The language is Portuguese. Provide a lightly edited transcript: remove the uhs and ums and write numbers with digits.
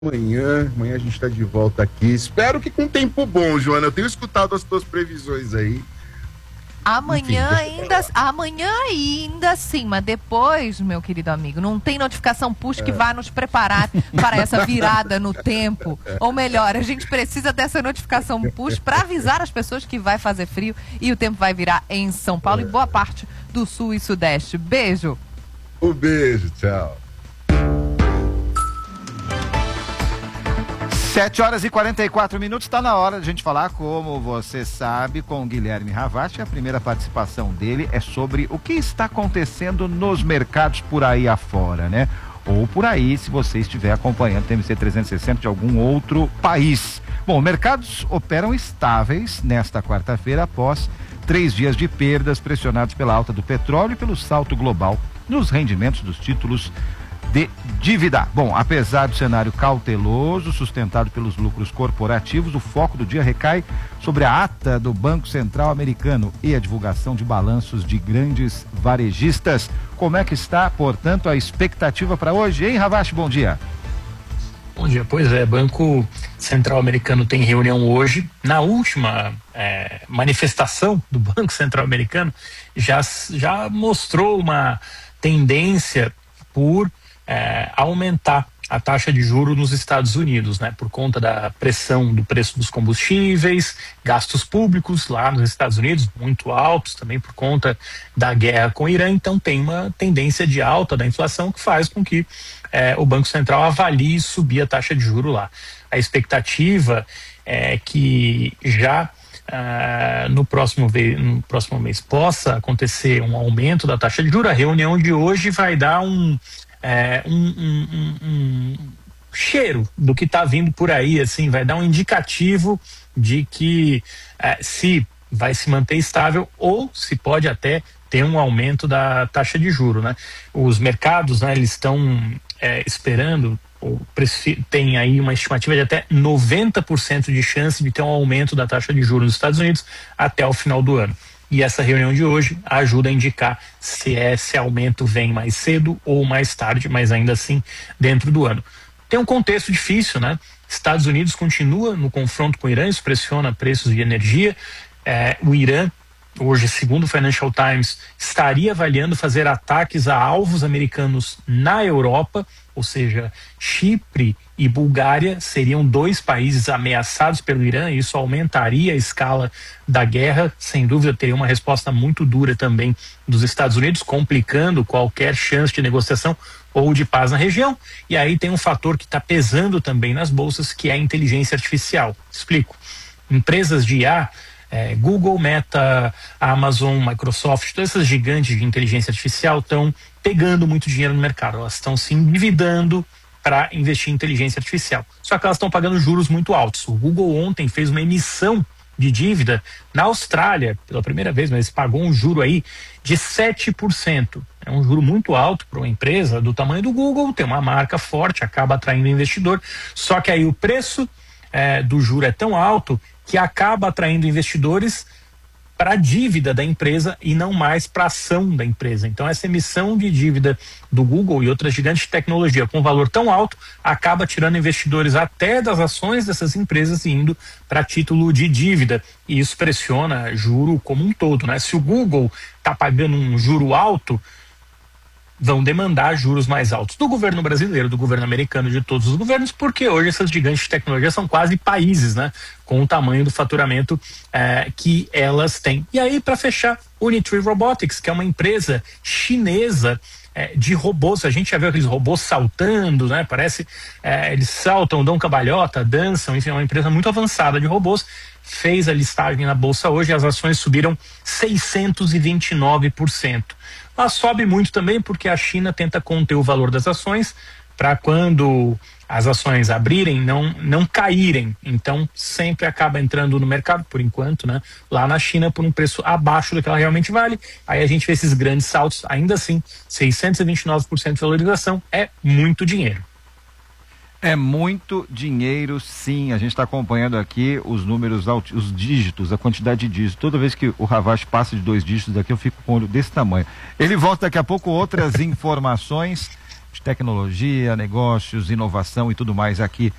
Amanhã a gente está de volta aqui. Espero que com tempo bom, Joana. Eu tenho escutado as tuas previsões aí. Amanhã ainda sim, mas depois, meu querido amigo, não tem notificação push que vá nos preparar para essa virada no tempo. Ou melhor, a gente precisa dessa notificação push para avisar as pessoas que vai fazer frio e o tempo vai virar em São Paulo e boa parte do sul e sudeste. Beijo. Um beijo, tchau. 7h44, está na hora de a gente falar, como você sabe, com o Guilherme Ravati. A primeira participação dele é sobre o que está acontecendo nos mercados por aí afora, né? Ou por aí, se você estiver acompanhando TMC 360 de algum outro país. Bom, mercados operam estáveis nesta quarta-feira após 3 dias de perdas pressionados pela alta do petróleo e pelo salto global nos rendimentos dos títulos de dívida. Bom, apesar do cenário cauteloso sustentado pelos lucros corporativos, o foco do dia recai sobre a ata do Banco Central americano e a divulgação de balanços de grandes varejistas. Como é que está, portanto, a expectativa para hoje, hein, Ravati? Bom dia. Bom dia. Pois é, Banco Central americano tem reunião hoje. Na última manifestação do Banco Central americano já mostrou uma tendência por aumentar a taxa de juros nos Estados Unidos, né? Por conta da pressão do preço dos combustíveis, gastos públicos lá nos Estados Unidos muito altos, também por conta da guerra com o Irã. Então tem uma tendência de alta da inflação que faz com que o Banco Central avalie subir a taxa de juros lá. A expectativa é que já no próximo mês possa acontecer um aumento da taxa de juros. A reunião de hoje vai dar um cheiro do que está vindo por aí, assim, vai dar um indicativo de que se vai se manter estável ou se pode até ter um aumento da taxa de juros, né? Os mercados, né, eles estão esperando, tem aí uma estimativa de até 90% de chance de ter um aumento da taxa de juros nos Estados Unidos até o final do ano. E essa reunião de hoje ajuda a indicar se esse aumento vem mais cedo ou mais tarde, mas ainda assim dentro do ano. Tem um contexto difícil, né? Estados Unidos continua no confronto com o Irã, isso pressiona preços de energia. O Irã, hoje, segundo o Financial Times, estaria avaliando fazer ataques a alvos americanos na Europa, ou seja, Chipre e Bulgária seriam 2 países ameaçados pelo Irã, e isso aumentaria a escala da guerra. Sem dúvida teria uma resposta muito dura também dos Estados Unidos, complicando qualquer chance de negociação ou de paz na região. E aí tem um fator que está pesando também nas bolsas, que é a inteligência artificial. Explico. Empresas de IA, Google, Meta, Amazon, Microsoft, todas essas gigantes de inteligência artificial estão pegando muito dinheiro no mercado. Elas estão se endividando para investir em inteligência artificial. Só que elas estão pagando juros muito altos. O Google ontem fez uma emissão de dívida na Austrália, pela primeira vez, mas pagou um juro aí de 7%. É um juro muito alto para uma empresa do tamanho do Google, tem uma marca forte, acaba atraindo investidor. Só que aí o preço do juro é tão alto que acaba atraindo investidores para a dívida da empresa e não mais para a ação da empresa. Então essa emissão de dívida do Google e outras gigantes de tecnologia com valor tão alto acaba tirando investidores até das ações dessas empresas e indo para título de dívida, e isso pressiona juro como um todo, né? Se o Google está pagando um juro alto, vão demandar juros mais altos do governo brasileiro, do governo americano, de todos os governos, porque hoje essas gigantes de tecnologia são quase países, né? Com o tamanho do faturamento que elas têm. E aí, para fechar, Unitree Robotics, que é uma empresa chinesa de robôs. A gente já viu aqueles robôs saltando, né? Parece, eles saltam, dão cambalhota, dançam, enfim, é uma empresa muito avançada de robôs. Fez a listagem na bolsa hoje, as ações subiram 629%. Ela sobe muito também porque a China tenta conter o valor das ações para quando as ações abrirem não caírem. Então sempre acaba entrando no mercado, por enquanto, né, lá na China, por um preço abaixo do que ela realmente vale. Aí a gente vê esses grandes saltos. Ainda assim, 629% de valorização é muito dinheiro. É muito dinheiro, sim. A gente está acompanhando aqui os números, os dígitos, a quantidade de dígitos. Toda vez que o Ravati passa de 2 dígitos aqui, eu fico com o olho desse tamanho. Ele volta daqui a pouco, outras informações. tecnologia, negócios, inovação e tudo mais aqui